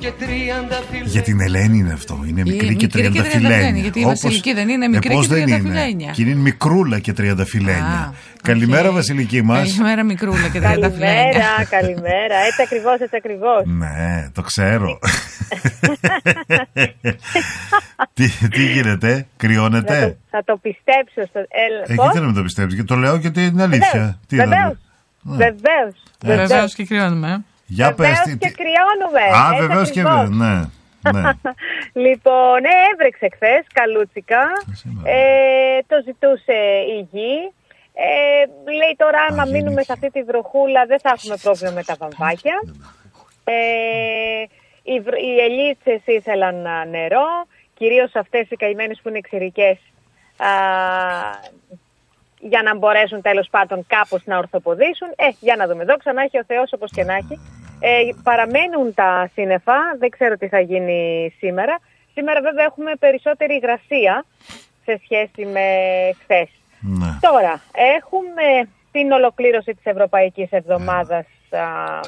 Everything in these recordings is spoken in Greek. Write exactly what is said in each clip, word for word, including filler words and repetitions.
Για την Ελένη είναι αυτό. Είναι μικρή η, και τριανταφυλένια. Γιατί η Βασιλική δεν είναι μικρή ε, και τριανταφυλένια. Και είναι μικρούλα και τριανταφυλένια. Καλημέρα, okay. Βασιλική μας. Καλημέρα, μικρούλα και τριανταφυλένια. Καλημέρα, καλημέρα. Έτσι ακριβώς, έτσι ακριβώς. Ναι, το ξέρω. τι, τι γίνεται, κρυώνεται. Θα το, θα το πιστέψω. Στο... Ε, Εκεί δεν με το πιστέψει. Και το λέω γιατί είναι αλήθεια. Βεβαίως. Βεβαίως. Βεβαίως και κρυώνουμε. Για βεβαίως πες, και κρυώνουμε. Α, βεβαίως και βέβαια, ναι. ναι. Λοιπόν, ναι, έβρεξε χθες, καλούτσικα. Ε, το ζητούσε η γη. Ε, λέει τώρα, άμα μείνουμε σε αυτή τη βροχούλα, δεν θα έχουμε πρόβλημα με τα βαμβάκια. Ε, οι, οι ελίτσες ήθελαν νερό, κυρίως αυτές οι καημένες που είναι εξαιρικές, α, για να μπορέσουν τέλος πάντων κάπως να ορθοποδήσουν. Ε, για να δούμε. Δόξα να έχει ο Θεός, όπως και να έχει. Ε, παραμένουν τα σύννεφα, δεν ξέρω τι θα γίνει σήμερα. Σήμερα βέβαια έχουμε περισσότερη υγρασία σε σχέση με χθες. Ναι. Τώρα, έχουμε την ολοκλήρωση της Ευρωπαϊκής Εβδομάδας α,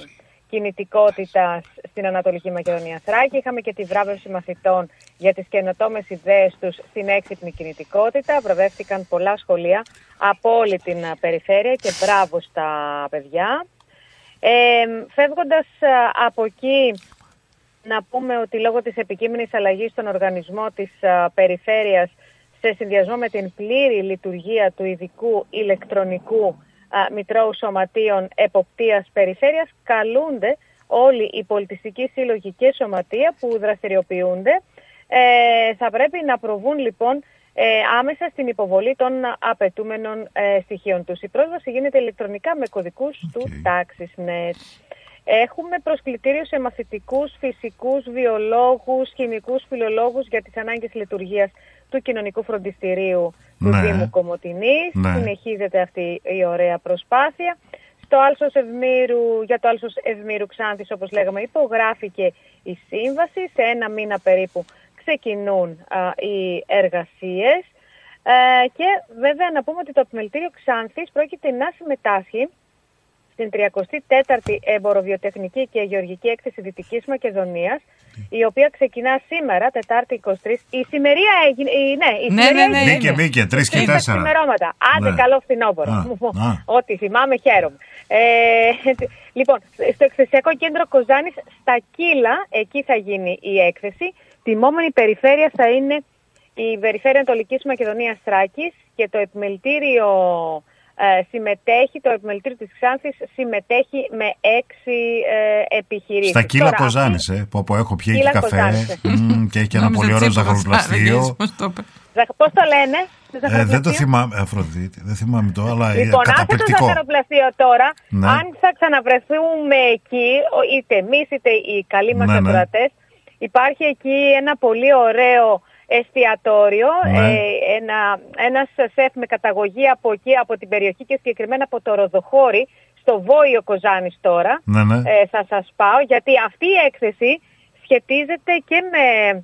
κινητικότητας στην Ανατολική Μακεδονία Θράκη. Είχαμε και τη βράβευση μαθητών για τις καινοτόμες ιδέες τους στην έξυπνη κινητικότητα. Βραβεύτηκαν πολλά σχολεία από όλη την περιφέρεια και μπράβο στα παιδιά. Ε, φεύγοντας από εκεί, να πούμε ότι λόγω της επικείμενης αλλαγής στον οργανισμό της α, περιφέρειας, σε συνδυασμό με την πλήρη λειτουργία του ειδικού ηλεκτρονικού α, Μητρώου Σωματείων Εποπτείας Περιφέρειας, καλούνται όλοι οι πολιτιστικοί σύλλογοι και σωματεία που δραστηριοποιούνται. Ε, θα πρέπει να προβούν λοιπόν ε, άμεσα στην υποβολή των απαιτούμενων ε, στοιχείων τους. Η πρόσβαση γίνεται ηλεκτρονικά με κωδικούς okay. του TaxisNet. Έχουμε προσκλητήριο σε μαθητικούς, φυσικούς, βιολόγους, χημικούς, φιλολόγους για τις ανάγκες λειτουργίας του κοινωνικού φροντιστηρίου του ναι. Δήμου Κομοτηνής. Ναι. Συνεχίζεται αυτή η ωραία προσπάθεια. Στο Άλσος Ευμύρου, για το Άλσος Ευμύρου Ξάνθης, όπως λέγαμε, υπογράφηκε η σύμβαση. Σε ένα μήνα περίπου ξεκινούν α, οι εργασίες. Ε, και βέβαια να πούμε ότι το Επιμελητήριο Ξάνθης πρόκειται να συμμετάσχει στην τριακοστή τέταρτη Εμποροβιοτεχνική και Γεωργική Έκθεση Δυτικής Μακεδονίας, η οποία ξεκινά σήμερα, Τετάρτη εικοστή τρίτη. Η σημερία έγινε. Η, ναι, η ναι, ναι, ναι, μπήκε, μπήκε, τρεις και τέσσερα. Ξημερώματα. Άντε, ναι. καλό φθινόπωρο. Ό,τι θυμάμαι, χαίρομαι. Ε, λοιπόν, στο Εκθεσιακό Κέντρο Κοζάνης, στα Κύλα, εκεί θα γίνει η έκθεση. Τιμόμενη περιφέρεια θα είναι η Περιφέρεια Ανατολικής Μακεδονίας Θράκης και το Επιμελητήριο. Ε, συμμετέχει, το Επιμελητήριο της Ξάνθης συμμετέχει με έξι ε, επιχειρήσεις. Στα Κύλα Κοζάνης, ε, που έχω πιει και καφέ μ, και έχει και ένα πολύ ωραίο ζαχαροπλαστείο. Πώς το λένε? Ε, δεν το θυμάμαι, Αφροδίτη, δεν θυμάμαι το, αλλά λοιπόν, είναι καταπληκτικό. Λοιπόν, το ζαχαροπλαστείο τώρα, ναι. αν θα ξαναβρεθούμε εκεί, είτε εμείς είτε οι καλοί μας ακροατές, ναι, ναι. υπάρχει εκεί ένα πολύ ωραίο εστιατόριο, ναι. ε, ένα, ένας σεφ με καταγωγή από εκεί, από την περιοχή και συγκεκριμένα από το Ροδοχώρι, στο Βόιο Κοζάνης τώρα, ναι, ναι. Ε, θα σας πάω, γιατί αυτή η έκθεση σχετίζεται και με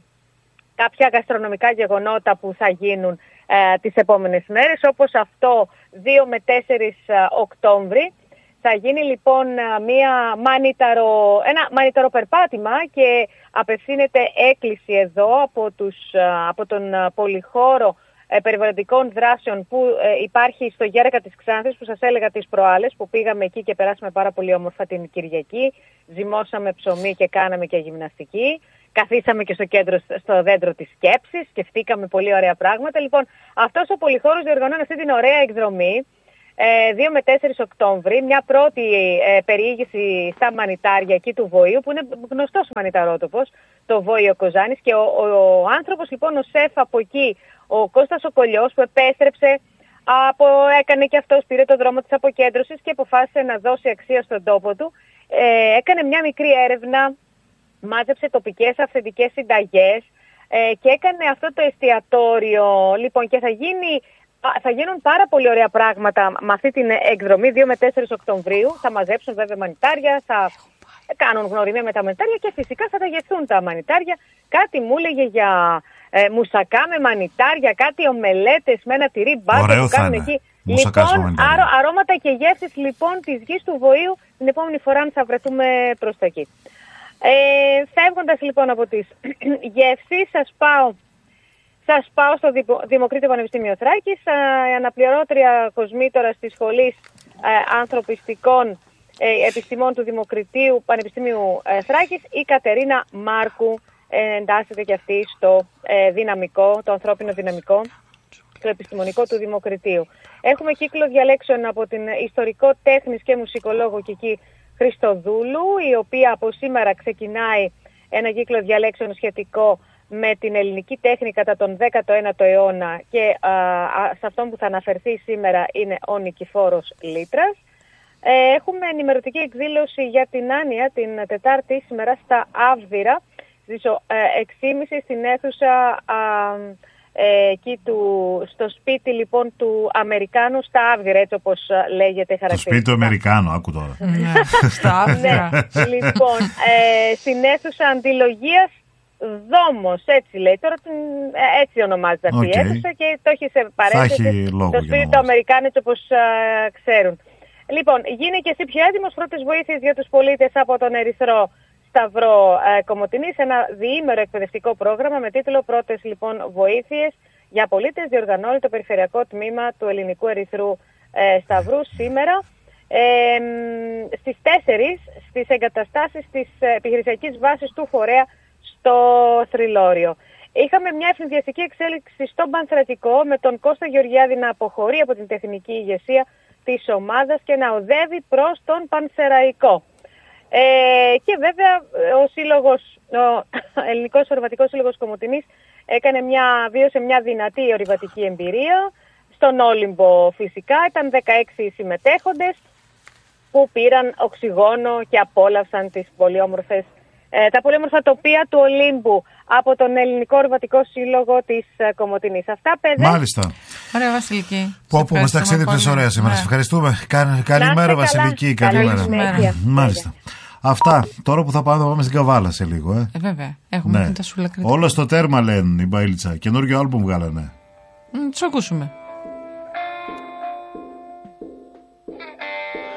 κάποια γαστρονομικά γεγονότα που θα γίνουν ε, τις επόμενες μέρες, όπως αυτό δύο με τέσσερις Οκτώβρη. Θα γίνει λοιπόν μια μανιταρο, ένα μανιταροπερπάτημα και απευθύνεται έκκληση εδώ από, τους, από τον πολυχώρο περιβαλλοντικών δράσεων που υπάρχει στο Γέρακα της Ξάνθης, που σας έλεγα τις προάλλες, που πήγαμε εκεί και περάσαμε πάρα πολύ όμορφα την Κυριακή. Ζυμώσαμε ψωμί και κάναμε και γυμναστική. Καθίσαμε και στο κέντρο, στο δέντρο της σκέψης, σκεφτήκαμε πολύ ωραία πράγματα. Λοιπόν, αυτός ο πολυχώρος διοργανώνει αυτή την ωραία εκδρομή. δύο με τέσσερις Οκτώβρη, μια πρώτη ε, περιήγηση στα μανιτάρια εκεί του Βοήου, που είναι γνωστός μανιταρότοπος, το Βόιο Κοζάνης, και ο, ο, ο άνθρωπος λοιπόν, ο σεφ από εκεί, ο Κώστας ο Κολιός, που επέστρεψε, από, έκανε και αυτός, πήρε το δρόμο της αποκέντρωσης και αποφάσισε να δώσει αξία στον τόπο του, ε, έκανε μια μικρή έρευνα, μάζεψε τοπικές αυθεντικές συνταγές ε, και έκανε αυτό το εστιατόριο, λοιπόν, και θα γίνει... Θα γίνουν πάρα πολύ ωραία πράγματα με αυτή την εκδρομή δύο με τέσσερις Οκτωβρίου. Θα μαζέψουν βέβαια μανιτάρια, θα κάνουν γνωριμία με τα μανιτάρια και φυσικά θα ταγεθούν τα μανιτάρια. Κάτι μου έλεγε για ε, μουσακά με μανιτάρια, κάτι ομελέτες με ένα τυρί μπάρκα που κάνουν εκεί. Λοιπόν, αρώ, αρώματα και γεύσεις λοιπόν της γης του Βοήου την επόμενη φορά αν θα βρεθούμε προς τα εκεί. Ε, φεύγοντας λοιπόν από τις γεύσεις, σας πάω, σας πάω στο Δημοκρίτιο Πανεπιστήμιο Θράκης, ε, αναπληρώτρια κοσμήτορας της Σχολής ε, Ανθρωπιστικών ε, Επιστημών του Δημοκριτίου Πανεπιστήμιου ε, Θράκης, η Κατερίνα Μάρκου, ε, εντάσσεται και αυτή στο ε, δυναμικό, το ανθρώπινο δυναμικό, το επιστημονικό του Δημοκριτίου. Έχουμε κύκλο διαλέξεων από την ιστορικό τέχνης και μουσικολόγο Κική Χριστοδούλου, η οποία από σήμερα ξεκινάει ένα κύκλο διαλέξεων σχετικό με την ελληνική τέχνη κατά τον δέκατο ένατο αιώνα και α, α, σε αυτόν που θα αναφερθεί σήμερα είναι ο Νικηφόρος Λίτρας. Ε, έχουμε ενημερωτική εκδήλωση για την Άνοια την Τετάρτη σήμερα στα Άβδυρα στις έξι και μισή στην αίθουσα α, ε, εκεί του, στο σπίτι λοιπόν του Αμερικάνου στα Άβδυρα, έτσι όπως λέγεται χαρακτηριστικά. Το σπίτι του Αμερικάνου, άκου τώρα. Στα Άβδυρα. Ναι, λοιπόν, ε, στην αίθουσα αντιλογίας Δόμος, έτσι λέει. Τώρα έτσι ονομάζεται αυτή η αίθουσα και το έχει σε παρένθεση το σπίτι του Αμερικάνου, έτσι όπως α, ξέρουν. Λοιπόν, γίνει και εσύ πιο έτοιμος, πρώτες βοήθειες για τους πολίτες από τον Ερυθρό Σταυρό ε, Κομοτηνής, ένα διήμερο εκπαιδευτικό πρόγραμμα με τίτλο «Πρώτες λοιπόν βοήθειες για πολίτες», διοργανώνει το Περιφερειακό Τμήμα του Ελληνικού Ερυθρού ε, Σταυρού σήμερα ε, στις τέσσερις στις εγκαταστάσεις της επιχειρησιακής βάσης του φορέα στο Θρυλόριο. Είχαμε μια ευνηδιαστική εξέλιξη στον Πανθρατικό με τον Κώστα Γεωργιάδη να αποχωρεί από την τεχνική ηγεσία της ομάδας και να οδεύει προς τον Πανσεραϊκό. Ε, και βέβαια ο σύλλογος, ο Ελληνικός Ορειβατικός Σύλλογος Κομοτηνής έκανε μια, βίωσε μια δυνατή ορειβατική εμπειρία στον Όλυμπο φυσικά. Ήταν δεκαέξι συμμετέχοντες που πήραν οξυγόνο και απόλαυσαν τις πολύ όμορφες Ε, τα πολύ όμορφα τοπία του Ολύμπου από τον Ελληνικό Ορειβατικό Σύλλογο της Κομοτηνής. Αυτά, παιδιά. Μάλιστα. Ωραία, Βασιλική. Πω, πω, μας ταξίδεψες ωραία σήμερα. Ναι. Σας ευχαριστούμε. Καλημέρα, Βασιλική. Καλημέρα. Μάλιστα. Αυτά. Τώρα που θα πάμε, θα πάμε στην Καβάλα σε λίγο. Ε, ε βέβαια. Έχουμε ναι. τα σούλα κριτικά. Όλα στο τέρμα λένε η Μπαίλιτσα. Καινούργιο άλμπουμ βγάλανε. Mm, τους ακούσουμε.